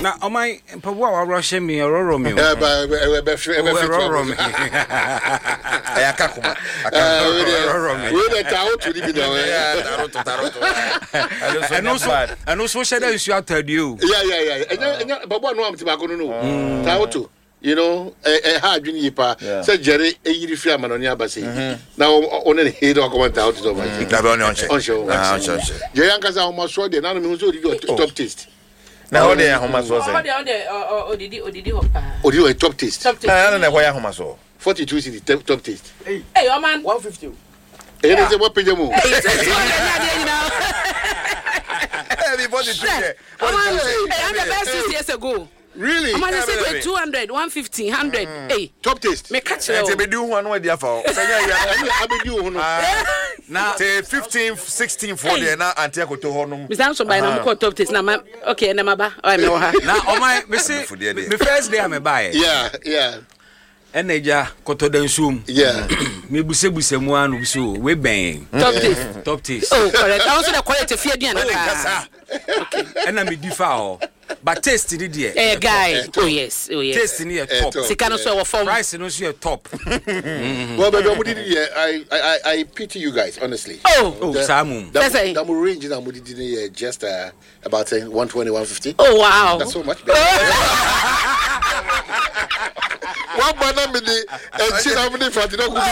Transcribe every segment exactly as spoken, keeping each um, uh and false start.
na o my pabo wa rush me ororo me. Eh ba e be free e be free. Ororo me. Ayaka kuma. Ororo me. We dey tawo to di bi do. Yeah, taroto taroto. And also and also share that you atadu you. Yeah yeah yeah. Enya enya pabo no am ti ba ko no no. Tawo to. You know, eh ha adwini yipa say Jerry e yiri fi amanoni abase. Na one ne he do comment out to over. Na be on on check. On show. Ah, on check. Jerry ankaza homo so de na no me so di top taste. Na ho de homo so say. Ho de ho de odidi odidi ho pa. Odidi top taste. Top taste. Ah, na ho ya homo so. forty-two cedi top taste. Hey, o man one fifty. Eh ne se mo peje mo. Hey, you know. Hey, forty-two. Hey, I'm the best six years ago. Really? I'm going to say two hundred, one fifty, one hundred. Hey. Top taste. Me catch Eh, you. te be do one way dia for. Say ya I be do hono. na te fifteen sixteen for there na anti akoto ho no. Mister Anso by na mo top taste na ma okay na ma ba. Oh me wo ha. Na o my me say me first day am buy. Yeah, yeah. Eneja koto dan sum. Yeah. Me buse buse mu anu so we ben. Top taste. Top taste. Oh, correct. Also the quality fear dia na ka. Okay. And me differ all. But taste ni there. Eh guy. Oh yes. Oh yes. Taste ni top. Sika no so form. Price no so top. Well, but I I I pity you guys honestly. Oh, oh, Samum. That that range na mudidi just uh, about uh, one twenty one fifty. Oh wow. That's so much better. One banana mini and china mini fatina ku.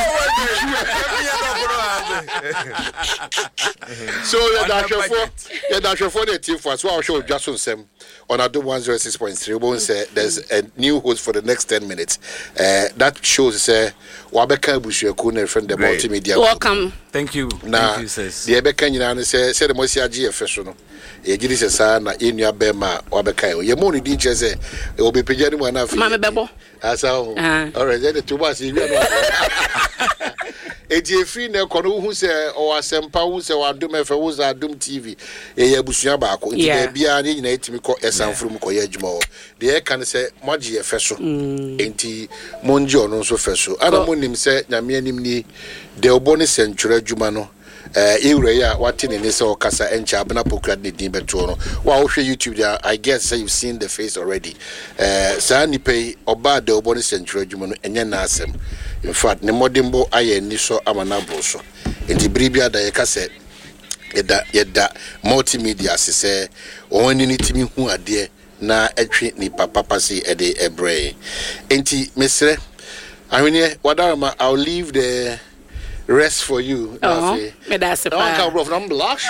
So yeah, that's your for yeah, that's your for the team for so I'll show just on some on Ado one oh six point three. Won't say there's a new host for the next ten minutes. Uh, that shows say Wabeka Bushuaku ne friend the multimedia. Welcome. Thank you. Now, Thank you sis. The Ebeka nyina say say the Mosia G F S no. E gidi se sa na enua bema Wabeka. Ye mo ni D J say e obi pejani mo na afi. Mama bebo. Asa ho. All right, the two bus you know. Eti efi na kono hu se o asempa hu se wadom efe hu za adom T V e ya busua ba ko nti na bia ni nyina etimi ko esanfuru ko ya adwuma o de e kan se moji efe so enti monji ono so fe so ana monim se nyame anim ni de oboni sentura adwuma no eh ewure ya wate ne ne se o kasa encha abna pokra de din beto no wa wo hwe YouTube there I guess say you've seen the face already eh sa ni pay oba de oboni sentura adwuma no enye na asem. In fact, ne modimbo aye ni so amanabo so. Enti bribia da yekase yeda yeda multimedia se se oni ni timi hu ade na etwe ni papa pasi ede ebre. Enti mesre ahwene wadarama I'll leave the rest for you. Oh, me da se pa. Don't come bro from blush.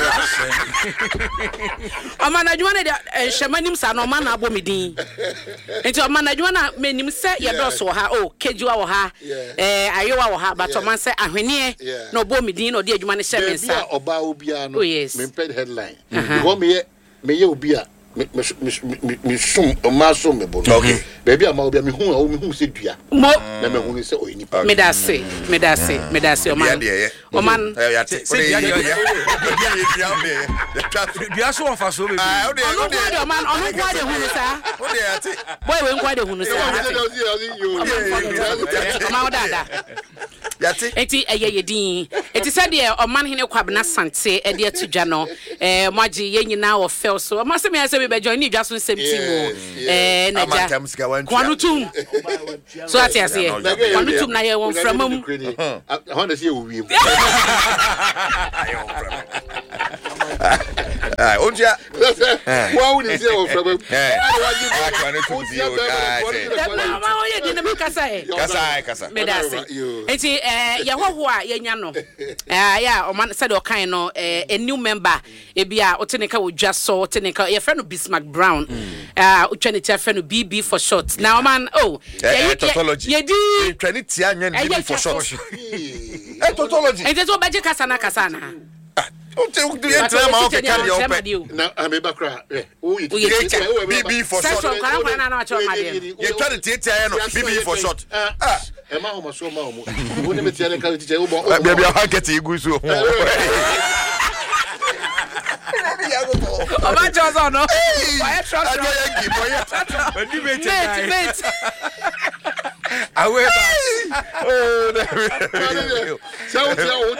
Amana adwuma na hwemanim sa no mana abo medin. Enti amana adwuma na menim se ye do so ha oh kejuwa wo ha eh ayewa wo ha but man se ahwene na obo medin na odi adwuma ne hye mensa. Bia oba obia no. Me ped headline. Go me me ye obia me me me sum o ma so me bo. Okay. Baby ama obia me hu o me hu se dua. Mo na me hu se o ni pa. Me da se, me da se, me da se o man. O man. Eh ya te. Say dia dia. Dia so on fa so be. Ah, o de o de O man, o no kwa de hu sa. o de ya te. Boy we kwa de hu sa. O man o da da. Ya te. Enti eye yedin. Enti said de o man hene kwabena sante e de atudwa no. Eh moagi ye nyina o fel so. O man se me ase be join ni dwa so nsem ti mo. Eh na ja. Kwanu tum. So ati ase. Kwanu tum na ye won framam. How does he we? Ah, onja. Why would he say o framam? Eh. Kwanu tum di o da. Mama o ye di na me kasa e. Kasa kasa. Me da se. Enti eh ye hoho a ye nya no. Eh ya o man said o kan no eh a new member e bia o teneka wo dwa so teneka ye friend Bismarck Brown. Ah o twene tia friend B B for short. Now man oh ye tautology. Ye di twene tia nya B B for short. Eh tautology. Enti so baje kasa na kasa na. O te o de entra ma o ke kan ye ope. Na ameba kra eh o B B for short. Session kwa kwa na na cho ma de. Ye twene tia tia no B B for short. Ah e ma ho ma so ma ho. Wo ne metia ne ka teacher wo bo. Bia bia ha get igu so. Oba Johnson no. Why trust? Mate, mate. Away. Oh, So what's your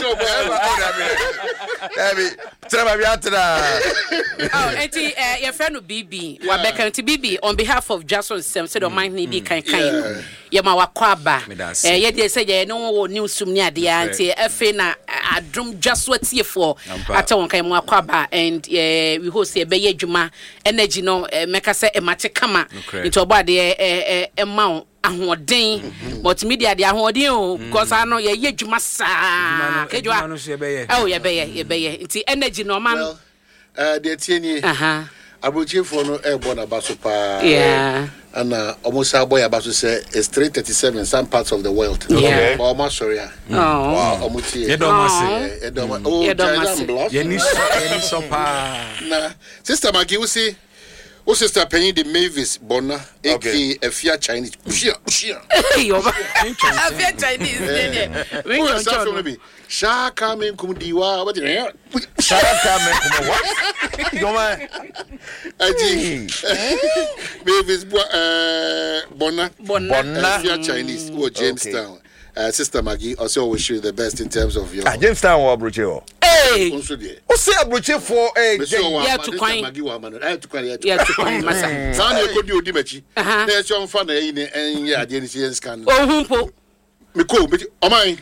Oh, enti eh your friend B B, wa beka enti B B on behalf of Jason Sem said on mind need kan kan. Ye ma wakwaba. Eh ye dey say ye no wo news sum ni ade anti efe na adrum just what tie for ata won kan mo wakwaba and eh we host e be ye adwuma energy no meka say e mate kama into obo ade eh eh ma ahoden multimedia de ahoden o because I know ye ye adwuma saa kejwa oh ye be ye ye be ye nti energy no man uh the tieni aha abrochefo no e born abaso pa yeah and uh, almost our boy abaso say it's three thirty-seven some parts of the world yeah oh my sorry oh wow omuti ye do mase ye do mase oh ye do mase ye ni ye ni so pa na sister Maggie we see o sister Penny the Mavis Bona aka Afia Chinese ushia ushia yo Afia Chinese ne we don't know maybe shaka men kum diwa what shaka men kum what no man aji Mavis Bona Bona Afia Chinese or Jamestown. Uh, Sister Maggie, also wish you the best in terms of your. Ah, Jamestown or Abroche. Hey, o say Abroche for eh. Yeah, to coin. Maggie woman. I have to coin. Yeah, to coin. Masa. San you could do dimechi. Uh-huh. There's your fan in and yeah, the N C N scan. Oh, humpo. Me ko, me. Oh my.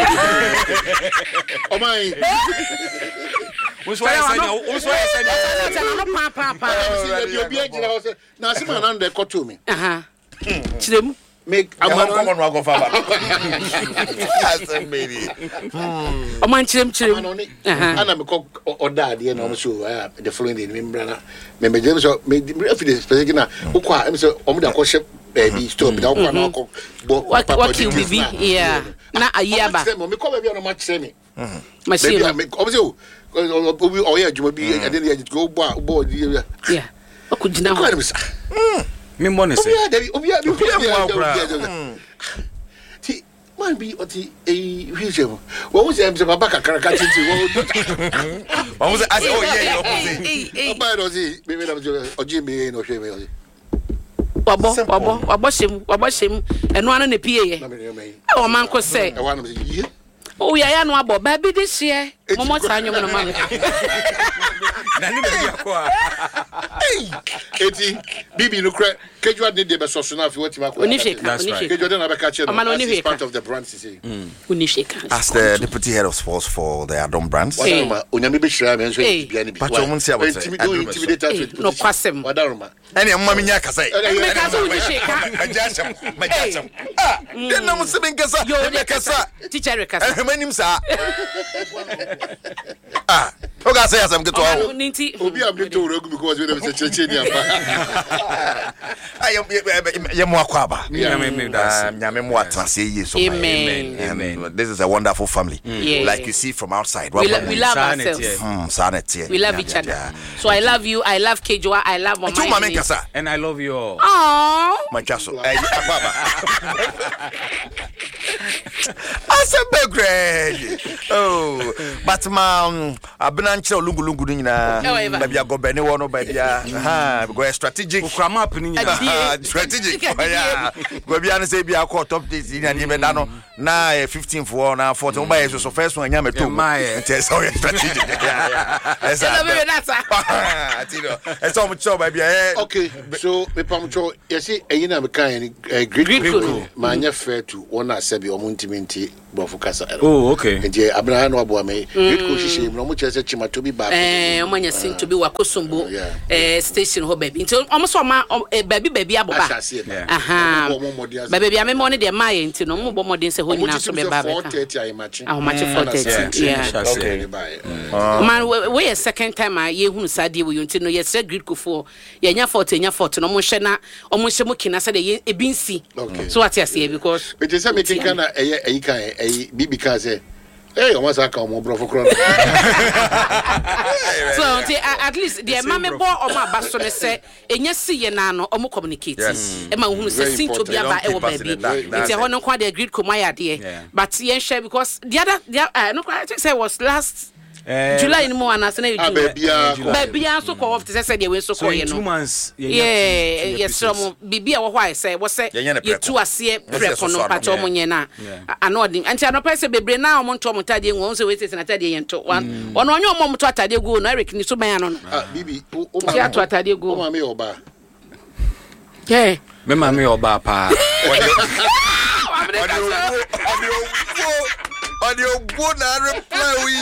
Oh my. What's why I said? What's why I said? Pa pa pa. You be agina house. Na se man and dey cut to me. Aha. Chirem. Make I'm come on go far. That's a baby. O man chirem chirem. Ana me ko order dey na o so the following day me brana. Me me dem so me if the specific na o kwa em so o mo da ko ship baby store bi da ko na ko what what you be yeah na ayaba me ko baby na ma kire me machine me o so obi o ya adwuma bi e dey ya go bo bo yeah o ku gina ho me money say obi obi obi ti man bi oti eh hwije mo wo wo say am say baba kakara ka tinti wo wo say oh yeah yo baba no say me me na oji me no hwe me wabo wabo wabo shem wabo shem eno anu na pie ye e o man ko say e wa no say ye oh ya ya no abo ba bi this year momo sa anyom no man na ni be akwa eti bibi no kra kejua de de be so so na fi wati makwa oni sheka oni sheka kejua de na be ka che no it's part of the brand say oni sheka as the deputy head of sports for the Adom brands onyame be hira me so bia ni bi pacho mun sia bote intimidate no kwasem wadaruma ene mma minya kasai me ka so oni sheka majasham majasham ah den na musi bin kasa yo me kasa teacher re kasa eh manim sa ah o ga say asam keto o obi am to rogu because we dem say cheche ni apa ayem ye mo akwaba nyame me das nyame mo atrase ye so amen amen this is a wonderful family yeah. Like you see from outside we, lo- we love ourselves hmm sanity we love each other so I love you I love Kejua I love my mama and I love you all oh my chaso eh akwaba asembe great oh but man abena nchira olungulungu nyina baby agobene wo no baby ha go strategic ukra map ni nyina strategic yeah go bia no say bia ko top this ni ani be da no na fifteen for na fourteen ba yeso so first one nya meto it's so strategic yeah yeah esa atino esa mo cho baby okay so me pam cho yesi eyin na me kan great cool ma nya fair to one asebi omuntiminti bofu kasa oh okay nje abna no abo me great cool shishi no mo chese chima to be back eh omanya sin to be wakosombo eh station ho baby nti omo so ma baby baby aboba aha baby bia me mo ne de maye nti no mo bo modin se ho nyina so be ba four thirty ai machi ah machi four thirty yeah okay man we a second time I ye hunu sade we nti no yes great cool for ye nya forty nya forty no mo hwe na omo hwe mo kina sade ye ebinsi so what you say because it is a making kana eh eh kan eh bibi ka say eh o masa ka o bro fokro so at least the mama boy o ma baso ne say enya si ye na no o mo communicate e ma hunu say sin to be aba e wo baby it e hono kwa the great komaya de but yen share because the other the, uh, no I think say was last July ni mo anase na June babia babia so ko of say dey we so ko ye no two months yeah yes so bibia wo why say wo say ye tu ase prep no pa to mo nye na ano din anti ano pese bebre na o mo nto mo tade nwo so we say na tade ye nto one ono onye o mo to atade go no Eric ni so ban ano ah bibi o ma to atade go o ma me oba yeah me ma me oba pa on your good reply we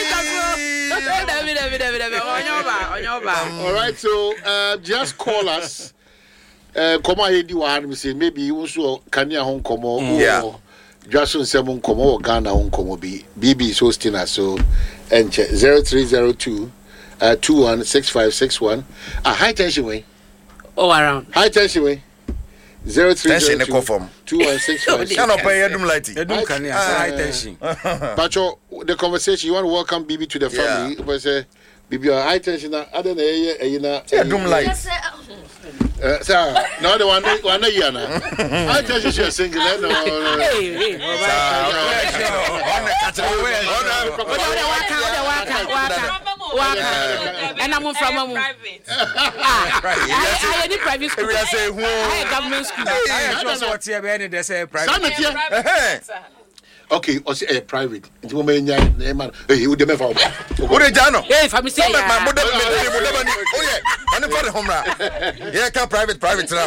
all right so uh, just call us uh, come ahead you want me say maybe you also can ya hon komo yeah just on seven komo Ghana hon komo bi B B is hosting us so and zero three zero two uh, two one six five six one ah high tension way oh around high tension way zero three zero two two one six five. Cannot pay Edum Lighty. Edum can high tension. Pacho, the conversation you want to welcome B B to the family. But say B B high tension. I don't know. You know. Edum Light. Sir, no the one one year now. High tension she single. No. Hey, hey. And I'm from a private. I need private school. I government school. I just want to be they say private. Okay, or say private. It's woman man. Hey, you dem fa. Wo de jano. Hey, family say. Oh yeah. And for the home ra. Yeah, can private private now.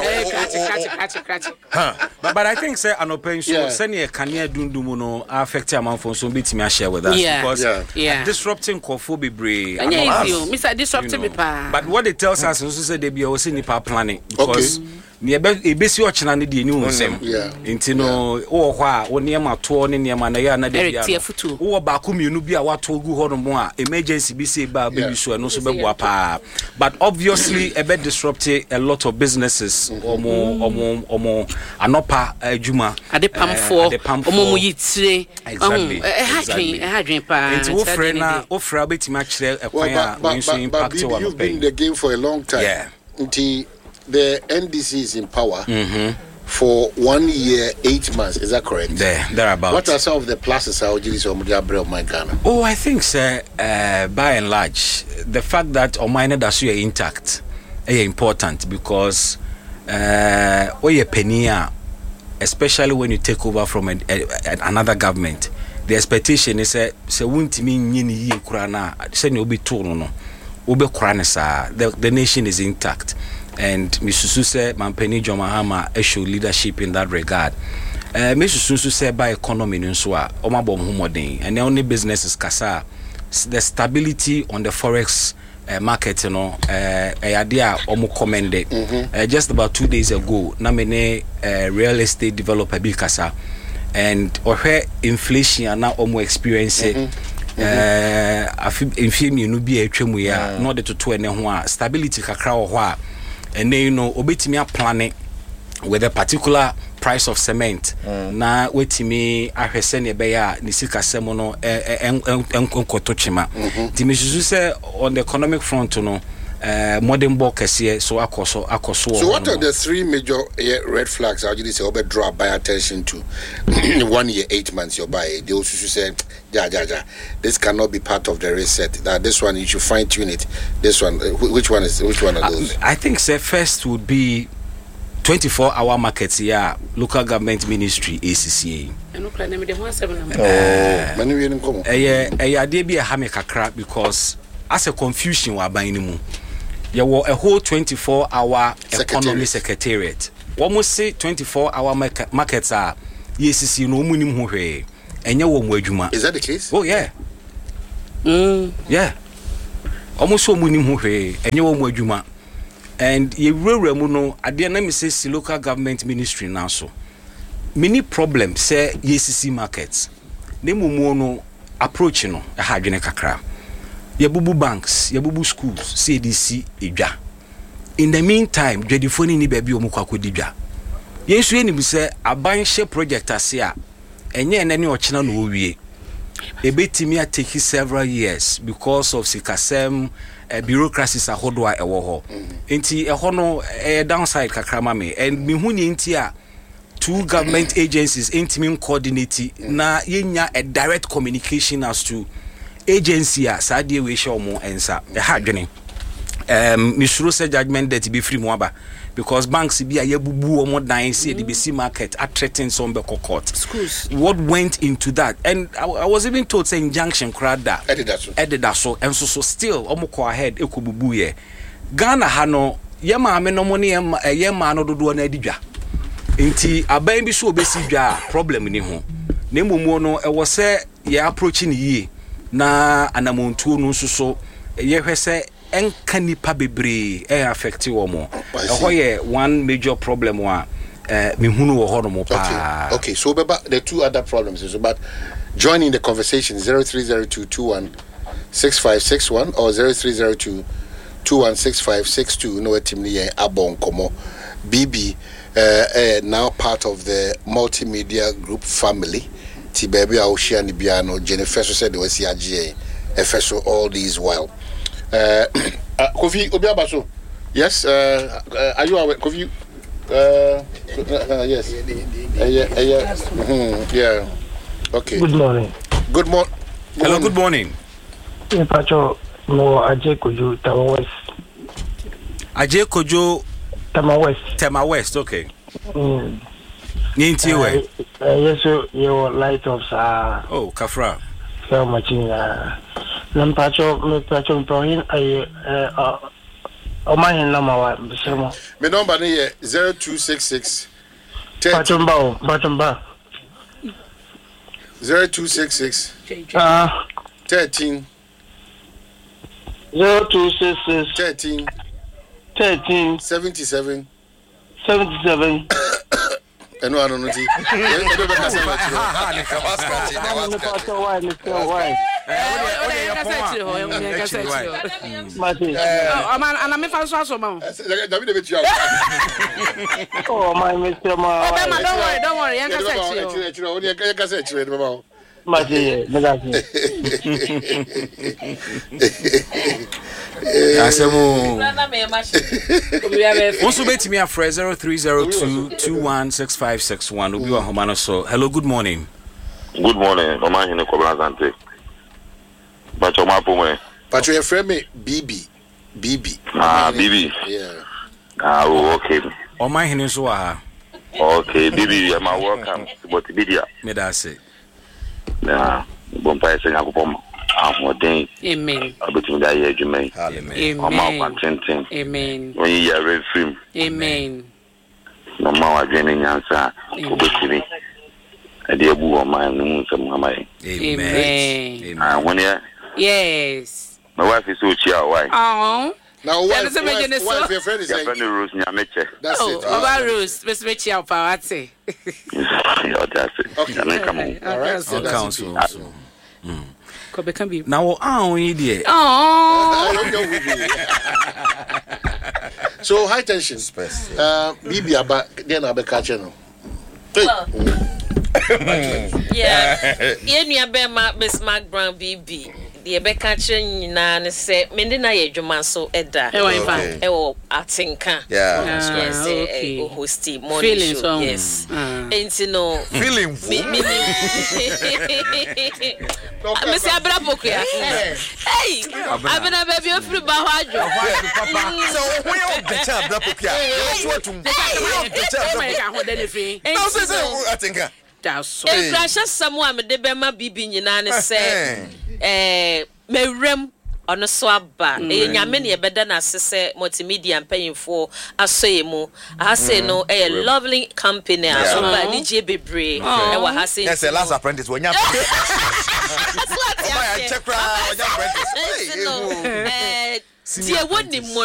But but I think say an open so senior can here dundumu no affect amount for so bitimi share with us yeah. because yeah. Yeah. disrupting kofo bre. Yeah, you Mister Disrupting me pa. But what it tells us is say they be also nipa planning because ne be si ochina ne de ni unsem. Nti no wo ho a wo ne ma to ne ne ma na ya na de bia. Wo ba ko mienu bi a wato gu ho no mo a emergency bi say ba be so no so be boa pa. But obviously a bit disrupted a lot of businesses omo omo omo anopa adwuma ade pamfo omo mo yitire exactly eh hadwen eh hadwen pa. Nti wo frɛ na wo frɛ betima kire ekwan a we so impact wa you've been in the game for a long time. Yeah. Nti the N D C is in power mm-hmm. for one year, eight months. Is that correct? There, thereabouts. What are some of the pluses how you use of my Ghana? Oh, I think, sir, uh, by and large, the fact that Omaine Dasu are intact is important because uh, we are penny, especially when you take over from a, a, another government. The expectation is say, say, won't mean yini kurana, say you be told no, ube kurana the the nation is intact. And Mister Suse Mampeni Jomahama show leadership in that regard. Uh, Mister Suse said by economy in Swa, Omabom Humodin, and the only business is Kasa. The stability on the forex uh, market, you know, a idea omo commended. Mm-hmm. Uh, just about two days ago, Namene uh, real estate developer Bikasa, and or her inflation are now omo experience. Mm-hmm. Uh, I feel in film you know be a tremuya, not the to any stability kakra or and then you know obetimi planning with a particular price of cement mm. na wetimi ahwese ne be ya ni sika semo no enkotochima timisu say on the economic front no uh, modern bulk kese so akoso akoso. So what are the three major uh, red flags I usually say over draw by attention to one year eight months you buy they also say ja ja ja this cannot be part of the reset that this one you should fine tune it this one uh, which one is which one are those? I, I think say first would be twenty-four hour markets here local government ministry A C C A. No plan me the one seven number. Oh many we nko. Eh eh ade bi e ha me kakra because as a confusion wa ban ni mu you were a whole twenty-four hour economy secretariat. Almost say twenty-four hour markets are E C C no munim ho hwe. Enye wo mu adwuma. Is that the case? Oh yeah. Mm. Yeah. Almost so munim ho hwe. Enye wo mu adwuma. And ye rewre mu no ade na me say local government ministry now so. Many problems say E C C markets. Ne mu mu no approach no e ha adwene kakra. Yabubu banks, yabubu schools, C D C, Ija. In the meantime, Jedifoni ni baby omukwa dija. Yesu eni say abanhye project asia. Enye enani ochina no owie. Ebetimi a take several years because of sikasem uh, bureaucracies ahodo a ewo ho. Enti eho no e downside kakrama me and me hu ni enti a two government agencies intimi coordinate na yenya a direct communication as to agency a sadie we show mo ensa e ha dwene um misuro say judgment that be free mo aba because banks be a yebubu omo dan say the B C market are threatening some be court schools. What went into that? And I, I was even told say injunction krada edidaso edidaso and so so still omo ko ahead ekobubu ye Ghana ha no ye ma me no mo ne ye ma no dodo na adidwa nti aban bi so obesi dwa problem ni ho na mumu no e wo se ye approaching yi na anamontuo no so so ye hwese enka nipa bebre e affect wo mo e ho ye one major problem wa eh me hunu wo ho no mo pa. Okay, okay, so beba the two other problems is about joining the conversation zero three zero two two one six five six one or zero three zero two two one six five six two no etimni abon komo B B uh, uh, now part of the multimedia group family. Ti baby Aoshia Nibiano, Jennifer said there was C I G A, F S O all these while. Uh, uh, Kofi Obiabaso, yes, uh, uh, are you aware? Kofi, uh, uh, yes, uh, yeah, uh, yeah, mm-hmm, yeah, okay. Good morning. Good morning. Hello, good morning. Yeah, Pacho, no, Ajay Kojo, Tama West. Ajay Kojo, Tama West. Tama West, okay. Mm. Ninti we. Yes, so your light of uh oh, Kafra. So much in uh Nampacho, me Pacho Prohin, I uh oh my number one, Bismo. My number is zero two six six Patumba, Patumba. Zero two six six Uh thirteen zero two six six thirteen thirteen seventy seven seventy seven. I know I don't know. Oh, my Mister Ma. Don't worry, don't worry. I can say to you. Asemu also bet me a phrase zero three zero two two one six five six one Obi wa Homano so. Hello, good morning. Good morning. Mama hine ko Blanzante. Pacho mapo me. Pacho your friend me B B. B B. Ah, B B. Yeah. Ah, oh, okay. O my hine so ha. Okay, B B, you are welcome. But B B. Me da say. Nah, bon pa ese yakopom. Amen. Abetim da ye adwuma. Amen. Mama kwantenten. Amen. When you are film. Amen. Mama wa dwene nyansa obetimi. Ade ebu o man no nsem hamaye. Amen. Ah, when you yes. My wife is so chia why? Oh. Now wife, wife, wife, wife your friend is saying Rose Nyameche. That's oh, it. About oh. Rose, Miss Mechi out power say. Yeah, that's it. Okay. Come on. All right. So that's council. it. Mm. Kobe can be. Now, ah, we there. Oh. So high tension. Uh, Bibi aba then abe catch no. Yeah. Yeah, be ma Miss Mark Brown B B. The Rebecca China and say, Mendina Yajuma so Edda. Oh, Atinka. Yeah, yes, okay. Hosty morning show. Yes. Ain't you know, feeling Miss Abrapokia. Hey, I've been a baby of Bahajo. So, we all the chap, Abrapokia. I think. So, precious someone, the Bema Bibi, and say, eh, me rem on a swabba. Eh, Yamini, a better than say multimedia and paying for a say mo. I say no, a lovely company. So, by D J Bebre, and what I say, yes, a last apprentice when you're check.